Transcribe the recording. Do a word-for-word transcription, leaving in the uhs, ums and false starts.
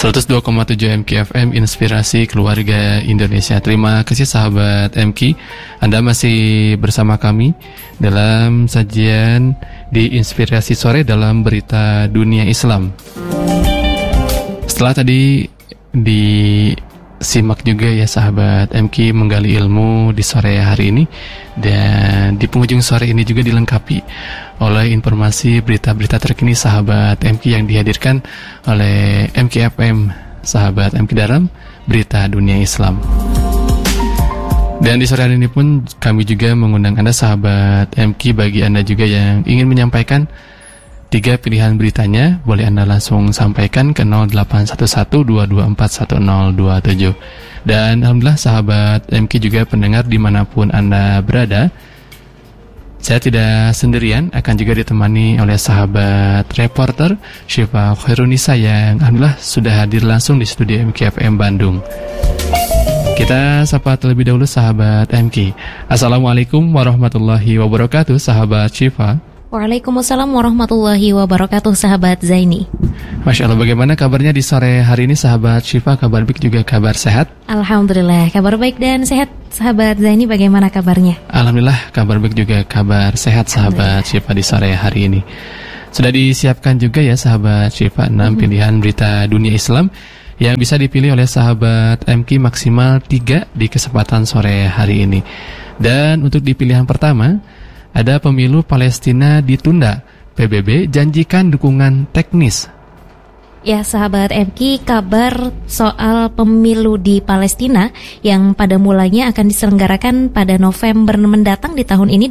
seratus dua koma tujuh M K F M Inspirasi Keluarga Indonesia. Terima kasih sahabat M K, Anda masih bersama kami dalam sajian di Inspirasi Sore dalam Berita Dunia Islam. Setelah tadi disimak juga ya sahabat M K menggali ilmu di sore hari ini, dan di penghujung sore ini juga dilengkapi oleh informasi berita-berita terkini sahabat M K yang dihadirkan oleh M K F M, sahabat M K dalam Berita Dunia Islam. Dan di sore hari ini pun kami juga mengundang Anda sahabat M K, bagi Anda juga yang ingin menyampaikan tiga pilihan beritanya, boleh Anda langsung sampaikan ke nol delapan satu satu dua dua empat satu nol dua tujuh. Dan alhamdulillah sahabat M K juga pendengar dimanapun Anda berada, saya tidak sendirian, akan juga ditemani oleh sahabat reporter Syifa Khairunisa yang alhamdulillah sudah hadir langsung di studio M K F M Bandung. Kita sapa terlebih dahulu sahabat M K. Assalamualaikum warahmatullahi wabarakatuh sahabat Syifa. Waalaikumsalam warahmatullahi wabarakatuh sahabat Zaini. Masya Allah, bagaimana kabarnya di sore hari ini sahabat Syifa? Kabar baik juga kabar sehat? Alhamdulillah, kabar baik dan sehat. Sahabat Zaini, bagaimana kabarnya? Alhamdulillah, kabar baik juga kabar sehat sahabat Syifa di sore hari ini. Sudah disiapkan juga ya sahabat Syifa enam mm-hmm. pilihan berita dunia Islam yang bisa dipilih oleh sahabat M K maksimal tiga di kesempatan sore hari ini. Dan untuk di pilihan pertama, ada pemilu Palestina ditunda, P B B janjikan dukungan teknis. Ya sahabat M K, kabar soal pemilu di Palestina yang pada mulanya akan diselenggarakan pada November mendatang di tahun ini